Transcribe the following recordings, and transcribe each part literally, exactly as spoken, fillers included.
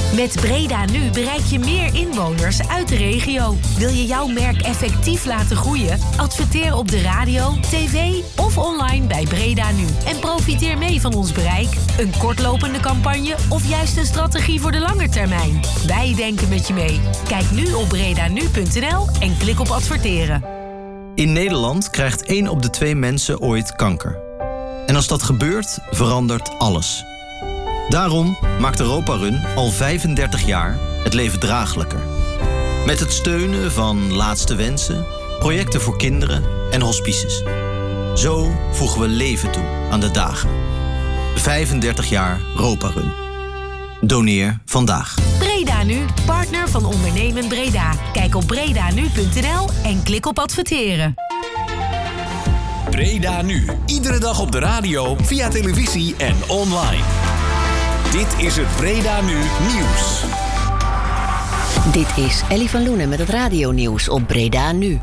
Met Breda Nu bereik je meer inwoners uit de regio. Wil je jouw merk effectief laten groeien? Adverteer op de radio, tv of online bij Breda Nu. En profiteer mee van ons bereik, een kortlopende campagne of juist een strategie voor de lange termijn. Wij denken met je mee. Kijk nu op bredanu punt n l en klik op adverteren. In Nederland krijgt één op de twee mensen ooit kanker. En als dat gebeurt, verandert alles. Daarom maakt Europa Run al vijfendertig jaar het leven draaglijker. Met het steunen van Laatste Wensen, projecten voor kinderen en hospices. Zo voegen we leven toe aan de dagen. vijfendertig jaar Europa Run. Doneer vandaag. Breda Nu, partner van Ondernemen Breda. Kijk op bredanu punt n l en klik op adverteren. Breda Nu. Iedere dag op de radio, via televisie en online. Dit is het Breda Nu Nieuws. Dit is Ellie van Loenen met het radionieuws op Breda Nu.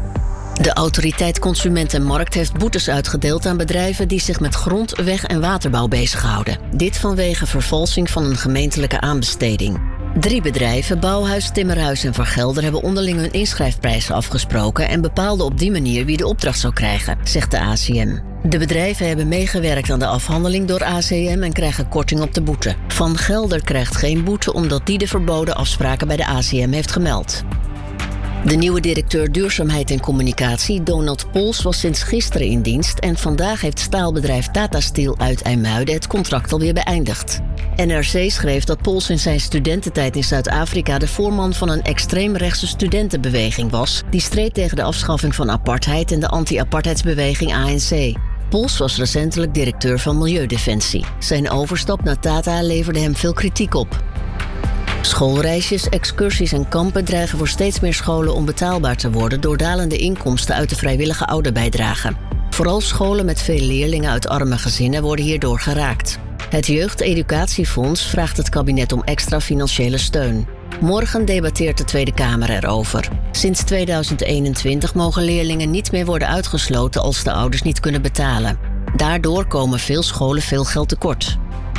De Autoriteit Consument en Markt heeft boetes uitgedeeld aan bedrijven die zich met grond, weg- en waterbouw bezighouden. Dit vanwege vervalsing van een gemeentelijke aanbesteding. Drie bedrijven, Bouwhuis, Timmerhuis en Van Gelder, hebben onderling hun inschrijfprijzen afgesproken en bepaalden op die manier wie de opdracht zou krijgen, zegt de A C M. De bedrijven hebben meegewerkt aan de afhandeling door A C M en krijgen korting op de boete. Van Gelder krijgt geen boete omdat die de verboden afspraken bij de A C M heeft gemeld. De nieuwe directeur Duurzaamheid en Communicatie, Donald Pols, was sinds gisteren in dienst en vandaag heeft staalbedrijf Tata Steel uit IJmuiden het contract alweer beëindigd. N R C schreef dat Pols in zijn studententijd in Zuid-Afrika de voorman van een extreemrechtse studentenbeweging was, die streed tegen de afschaffing van apartheid en de anti-apartheidsbeweging A N C. Pols was recentelijk directeur van Milieudefensie. Zijn overstap naar Tata leverde hem veel kritiek op. Schoolreisjes, excursies en kampen dreigen voor steeds meer scholen onbetaalbaar te worden door dalende inkomsten uit de vrijwillige ouderbijdrage. Vooral scholen met veel leerlingen uit arme gezinnen worden hierdoor geraakt. Het Jeugdeducatiefonds vraagt het kabinet om extra financiële steun. Morgen debatteert de Tweede Kamer erover. Sinds tweeduizend eenentwintig mogen leerlingen niet meer worden uitgesloten als de ouders niet kunnen betalen. Daardoor komen veel scholen veel geld tekort.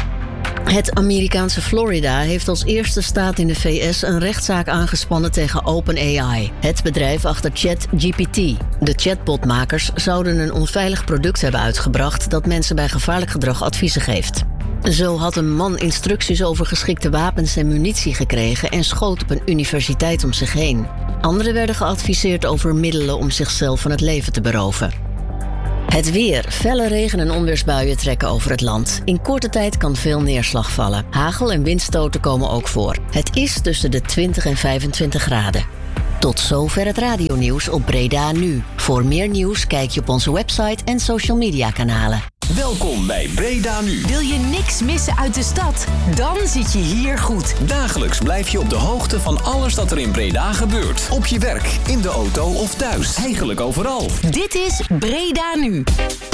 Het Amerikaanse Florida heeft als eerste staat in de V S een rechtszaak aangespannen tegen OpenAI, het bedrijf achter ChatGPT. De chatbotmakers zouden een onveilig product hebben uitgebracht dat mensen bij gevaarlijk gedrag adviezen geeft. Zo had een man instructies over geschikte wapens en munitie gekregen en schoot op een universiteit om zich heen. Anderen werden geadviseerd over middelen om zichzelf van het leven te beroven. Het weer. Felle regen- en onweersbuien trekken over het land. In korte tijd kan veel neerslag vallen. Hagel en windstoten komen ook voor. Het is tussen de twintig en vijfentwintig graden. Tot zover het radionieuws op Breda Nu. Voor meer nieuws kijk je op onze website en social media kanalen. Welkom bij Breda Nu. Wil je niks missen uit de stad? Dan zit je hier goed. Dagelijks blijf je op de hoogte van alles dat er in Breda gebeurt. Op je werk, in de auto of thuis. Eigenlijk overal. Dit is Breda Nu.